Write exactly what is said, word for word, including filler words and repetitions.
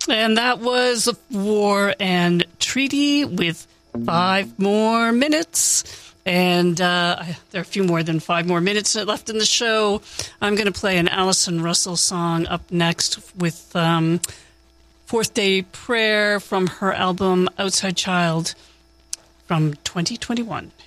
And that was War and Treaty with five more minutes. And uh, there are a few more than five more minutes left in the show. I'm going to play an Alison Russell song up next with um, Fourth Day Prayer from her album Outside Child from twenty twenty-one.